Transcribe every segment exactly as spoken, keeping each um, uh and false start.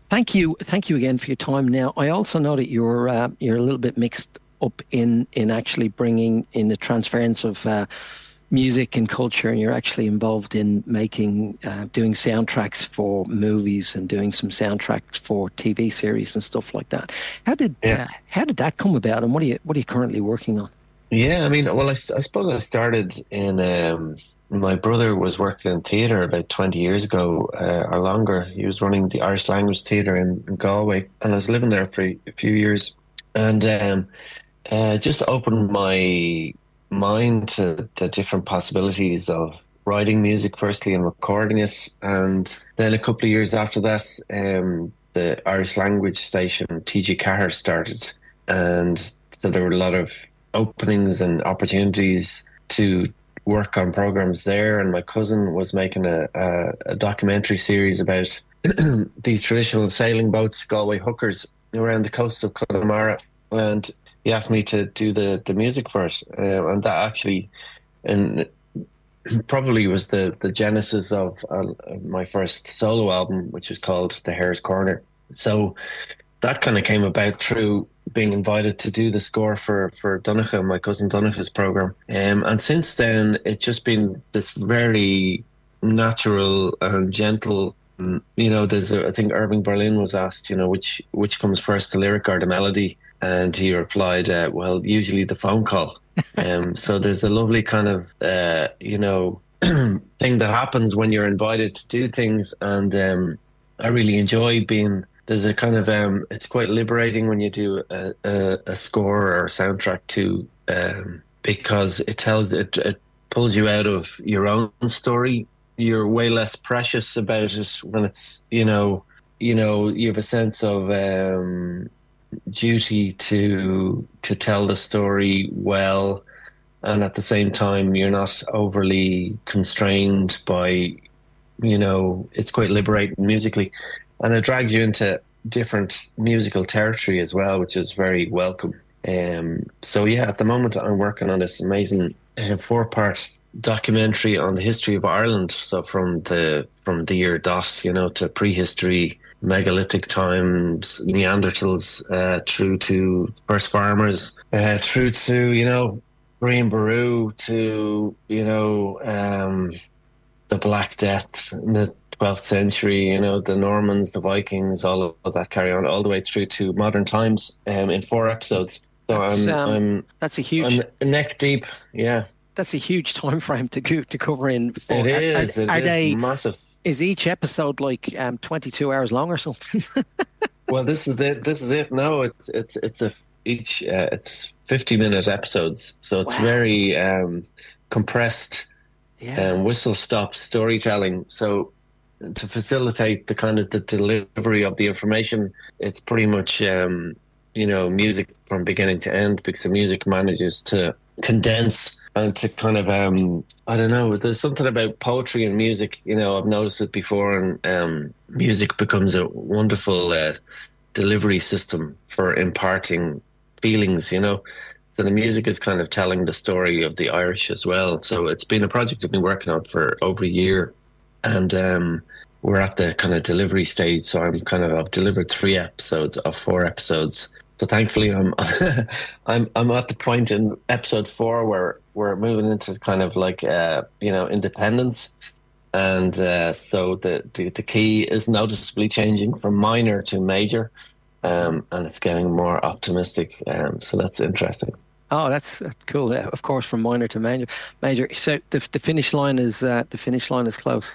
thank you, thank you again for your time. Now, I also know that you're uh, you're a little bit mixed up in in actually bringing in the transference of uh, music and culture, and you're actually involved in making uh, doing soundtracks for movies and doing some soundtracks for T V series and stuff like that. How did Yeah. uh, how did that come about, and what are you what are you currently working on? Yeah, I mean, well, I, s- I suppose I started in, um, my brother was working in theatre about twenty years ago, uh, or longer. He was running the Irish Language Theatre in, in Galway, and I was living there for a, a few years. And um, uh, just opened my mind to the different possibilities of writing music, firstly, and recording it. And then a couple of years after that, um, the Irish Language station, T G Ceathair, started. And so there were a lot of openings and opportunities to work on programs there. And my cousin was making a, a, a documentary series about these traditional sailing boats, Galway hookers, around the coast of Connemara. And he asked me to do the, the music for it. Uh, and that actually and probably was the, the genesis of uh, my first solo album, which was called The Hare's Corner. So that kind of came about through being invited to do the score for for Donnacha, my cousin Donnacha's program. Um, and since then, it's just been this very natural and gentle. um, You know, there's a, I think Irving Berlin was asked, you know, which which comes first, the lyric or the melody, and he replied, uh, "Well, usually the phone call." Um, so there's a lovely kind of, uh, you know, thing that happens when you're invited to do things, and um, I really enjoy being there's a kind of um it's quite liberating when you do a, a, a score or a soundtrack to um because it tells it it pulls you out of your own story. You're way less precious about it when it's you know you know you have a sense of um duty to to tell the story well, and at the same time you're not overly constrained by you know, it's quite liberating musically. And it drags you into different musical territory as well, which is very welcome. Um, so yeah, at the moment I'm working on this amazing uh, four-part documentary on the history of Ireland. So from the from the year dot, you know, to prehistory, megalithic times, Neanderthals, uh, through to first farmers, uh, through to you know Green Baru, to you know. Um, the Black Death in the twelfth century, you know, the Normans, the Vikings, all of that carry on all the way through to modern times um, in four episodes. So That's I'm um I'm that's a I'm huge neck deep. Yeah, that's a huge time frame to go, to cover in it four. Are, are, is. It are is they? massive. Is each episode like um twenty-two hours long or something? Well, this is it. This is it. No, it's it's it's a each uh, it's fifty minute episodes, so it's Wow. very um, compressed Yeah. um, whistle stop storytelling. So to facilitate the kind of the delivery of the information, it's pretty much um, you know music from beginning to end because the music manages to condense and to kind of um, I don't know. There's something about poetry and music. You know, I've noticed it before, and um, music becomes a wonderful uh, delivery system for imparting feelings. You know, so the music is kind of telling the story of the Irish as well. So it's been a project I've been working on for over a year, and um, we're at the kind of delivery stage. So I'm kind of I've delivered three episodes of four episodes. So thankfully, I'm I'm I'm at the point in episode four where we're moving into kind of like uh, you know independence, and uh, so the, the the key is noticeably changing from minor to major, um, and it's getting more optimistic. Um, so that's interesting. Oh, that's, that's cool. Yeah, of course, from minor to major. Major. So the the finish line is uh, the finish line is close.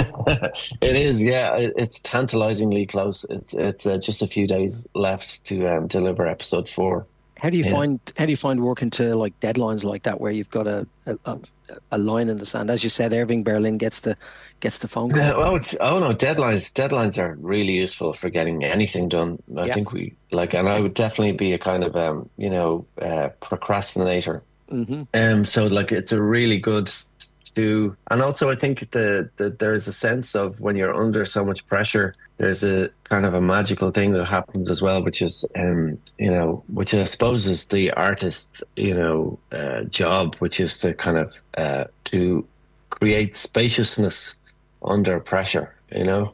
It is, yeah. It, it's tantalizingly close. It's it's uh, just a few days left to um, deliver episode four. How do you Yeah. find how do you find working to like deadlines like that where you've got a a, a a line in the sand? As you said, Irving Berlin gets the gets the phone Yeah, call. oh, it's, oh no, deadlines. Deadlines are really useful for getting anything done. I Yeah. think we like, and I would definitely be a kind of um, you know, uh, procrastinator. Hmm. Um, so like it's a really good to, and also I think the, the there's a sense of when you're under so much pressure, there's a kind of a magical thing that happens as well, which is um, you know, which I suppose is the artist, you know, uh, job, which is to kind of uh, to create spaciousness under pressure, you know.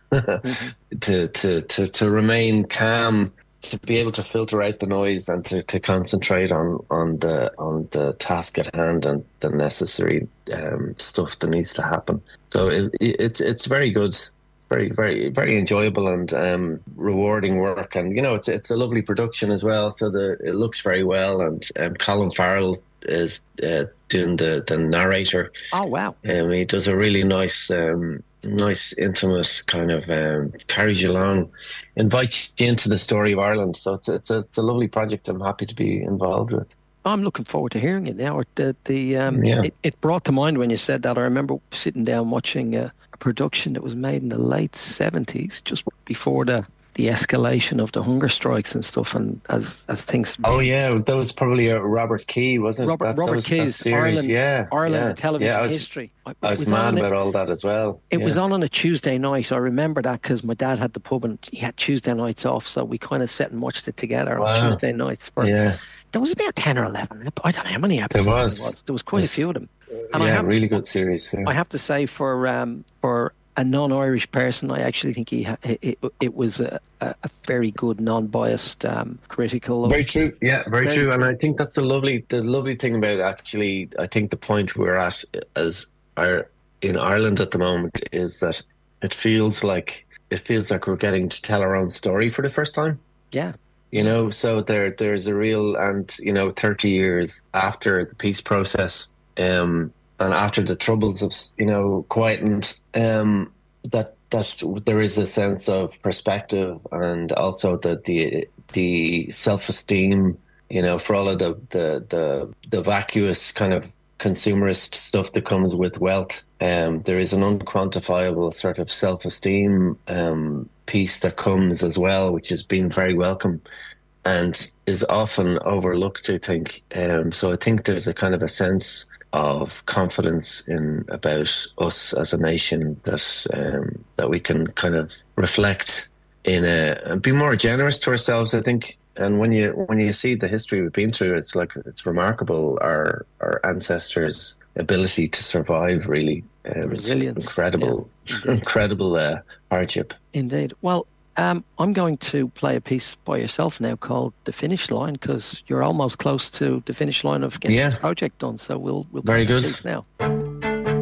mm-hmm. to, to, to, to remain calm, to be able to filter out the noise and to, to concentrate on, on the on the task at hand and the necessary um, stuff that needs to happen. So it, it, it's it's very good, very very very enjoyable and um, rewarding work. And you know, it's it's a lovely production as well. So the it looks very well. And um, Colin Farrell is uh, doing the the narrator. Oh wow! Um, he does a really nice. Um, nice intimate kind of um, carries you along, invites you into the story of Ireland. So it's it's a, it's a lovely project I'm happy to be involved with. I'm looking forward to hearing it now. The, the um, yeah. it, it brought to mind when you said that. I remember sitting down watching a, a production that was made in the late seventies, just before the the escalation of the hunger strikes and stuff, and as as things. Oh yeah, that was probably a Robert Key, wasn't it? Robert, that, Robert that was, Key's that Ireland, yeah, Ireland, yeah. the television yeah, I was, history. I was, was mad about all that as well. It yeah. was on on a Tuesday night. I remember that because my dad had the pub and he had Tuesday nights off, so we kind of sat and watched it together wow. on Tuesday nights. For, yeah, there was about ten or eleven. I don't know how many episodes there was. There was, there was quite was, a few of them. And yeah, I have, really good series. Yeah. I have to say, for um, for a non-Irish person, I actually think he ha- it, it was a, a very good, non-biased um, critical. Of, very true, yeah, very, very true. true. And I think that's the lovely, the lovely thing about actually. I think the point we're at as our in Ireland at the moment is that it feels like it feels like we're getting to tell our own story for the first time. Yeah, you know, so there there's a real and you know, thirty years after the peace process. Um, And after the troubles of, you know, quietened, um, that that there is a sense of perspective, and also that the the self-esteem, you know, for all of the the the, the vacuous kind of consumerist stuff that comes with wealth, um, there is an unquantifiable sort of self-esteem um, piece that comes as well, which has been very welcome and is often overlooked, I think. Um, so I think there's a kind of a sense of confidence in about us as a nation that um, that we can kind of reflect in a and be more generous to ourselves, I think. And when you when you see the history we've been through, it's like it's remarkable our our ancestors' ability to survive. Really, um, resilience, incredible, yeah, incredible uh, hardship. Indeed. Well. Um, I'm going to play a piece by yourself now called "The Finish Line" because you're almost close to the finish line of getting yeah. this project done. So we'll we'll very play good this now.